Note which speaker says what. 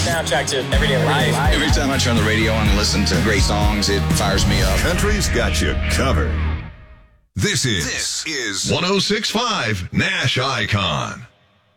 Speaker 1: soundtrack to everyday life.
Speaker 2: Every time I turn the radio on and listen to great songs, it fires me up.
Speaker 3: Country's got you covered.
Speaker 4: This is 106.5 Nash Icon.